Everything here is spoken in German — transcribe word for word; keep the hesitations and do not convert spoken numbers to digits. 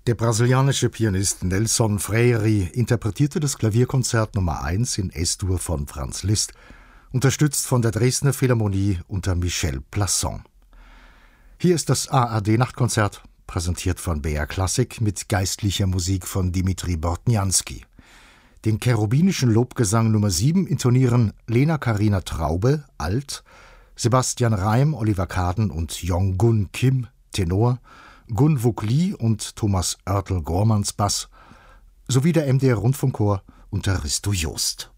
Der brasilianische Pianist Nelson Freire interpretierte das Klavierkonzert Nummer eins in Es-Dur von Franz Liszt, unterstützt von der Dresdner Philharmonie unter Michel Plasson. Hier ist das A R D-Nachtkonzert, präsentiert von B R Klassik mit geistlicher Musik von Dimitri Bortniansky. Den cherubinischen Lobgesang Nummer sieben intonieren Lena Karina Traube, Alt, Sebastian Reim, Oliver Kaden und Yong-Gun Kim, Tenor, Gun Wook Lee und Thomas Oertel-Gormans Bass sowie der M D R Rundfunkchor unter Risto Joost.